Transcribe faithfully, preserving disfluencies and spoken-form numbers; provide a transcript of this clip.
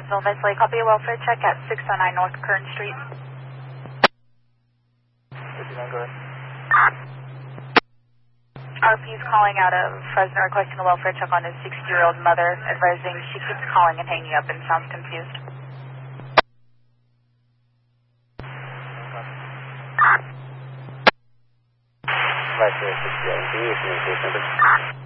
Evansville, Miss Lake. I'll be a welfare check at six oh nine North Kern Street. fifty-nine, go ahead. R P is calling out of Fresno requesting a welfare check on his sixty-year-old mother, advising she keeps calling and hanging up and sounds confused. Five zero six zero. Can you communicate number?